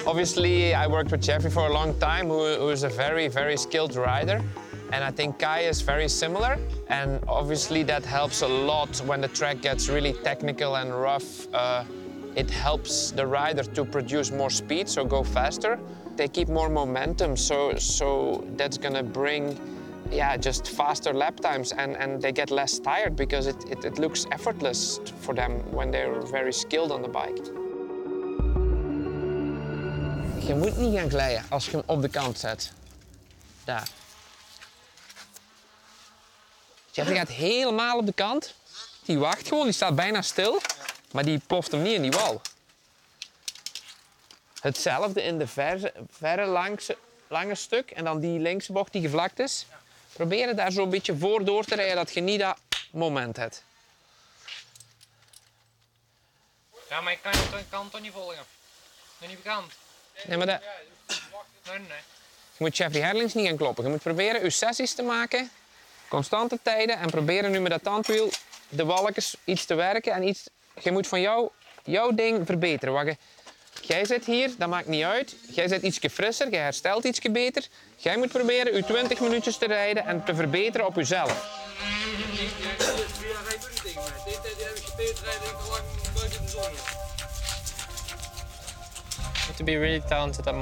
Obviously, I worked with Jeffrey for a long time, who is a very, very skilled rider. And I think Kai is very similar. And obviously that helps a lot when the track gets really technical and rough. It helps the rider to produce more speed, so go faster. They keep more momentum, so that's gonna bring just faster lap times, and they get less tired because it looks effortless for them when they're very skilled on the bike. Je moet niet gaan glijden als je hem op de kant zet. Daar. Jeffrey gaat helemaal op de kant. Die wacht gewoon, die staat bijna stil. Maar die ploft hem niet in die wal. Hetzelfde in de verre lange stuk en dan die linkse bocht die gevlakt is. Probeer het daar zo een beetje voor door te rijden dat je niet dat moment hebt. Ja, maar ik kan toch niet volgen. Nog niet bekend. Nee, maar dat... Nee. Je moet Jeffrey Herlings niet gaan kloppen. Je moet proberen je sessies te maken, constante tijden en proberen nu met dat tandwiel de walkjes iets te werken en iets... Je moet van jouw ding verbeteren. Wacht, jij zit hier, dat maakt niet uit. Jij zit ietsje frisser, jij herstelt ietsje beter. Jij moet proberen je 20 minuutjes te rijden en te verbeteren op jezelf. To be really talented at